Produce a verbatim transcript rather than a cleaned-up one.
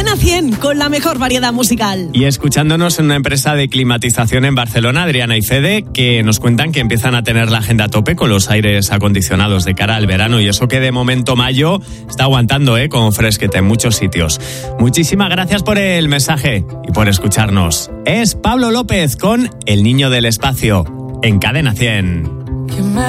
Cadena cien, con la mejor variedad musical. Y escuchándonos en una empresa de climatización en Barcelona, Adriana y Fede, que nos cuentan que empiezan a tener la agenda a tope con los aires acondicionados de cara al verano. Y eso que de momento mayo está aguantando, ¿eh? Con fresquete en muchos sitios. Muchísimas gracias por el mensaje y por escucharnos. Es Pablo López con El Niño del Espacio en Cadena cien.